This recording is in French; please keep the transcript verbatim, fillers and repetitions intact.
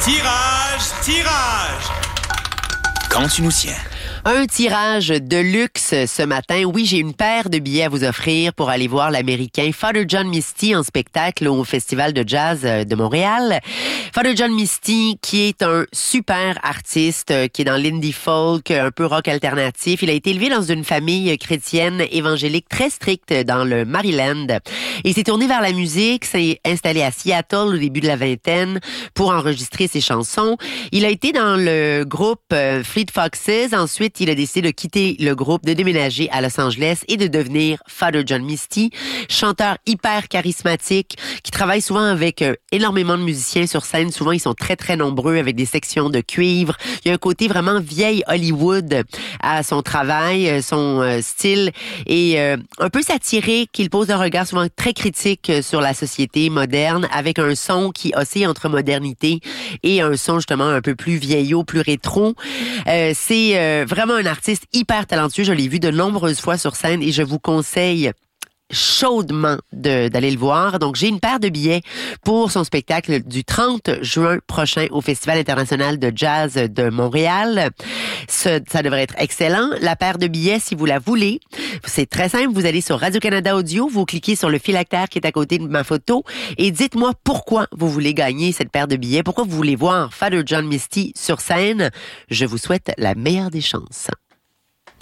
Tirage, tirage. Quand tu nous tiens. Un tirage de luxe ce matin. Oui, j'ai une paire de billets à vous offrir pour aller voir l'Américain Father John Misty en spectacle au Festival de Jazz de Montréal. Father John Misty, qui est un super artiste, qui est dans l'indie folk, un peu rock alternatif. Il a été élevé dans une famille chrétienne évangélique très stricte dans le Maryland. Il s'est tourné vers la musique, s'est installé à Seattle au début de la vingtaine pour enregistrer ses chansons. Il a été dans le groupe Fleet Foxes. Ensuite, il a décidé de quitter le groupe, de déménager à Los Angeles et de devenir Father John Misty, chanteur hyper charismatique qui travaille souvent avec euh, énormément de musiciens sur scène. Souvent, ils sont très, très nombreux avec des sections de cuivre. Il y a un côté vraiment vieille Hollywood à son travail, son euh, style et euh, un peu satirique. Il pose un regard souvent très critique sur la société moderne avec un son qui oscille entre modernité et un son justement un peu plus vieillot, plus rétro. Euh, c'est euh, vraiment un artiste hyper talentueux. Je l'ai vu de nombreuses fois sur scène et je vous conseille chaudement de, d'aller le voir. Donc, j'ai une paire de billets pour son spectacle du trente juin prochain au Festival international de jazz de Montréal. Ce, ça devrait être excellent. La paire de billets, si vous la voulez, c'est très simple. Vous allez sur Radio-Canada Audio, vous cliquez sur le phylactère qui est à côté de ma photo et dites-moi pourquoi vous voulez gagner cette paire de billets, pourquoi vous voulez voir Father John Misty sur scène. Je vous souhaite la meilleure des chances.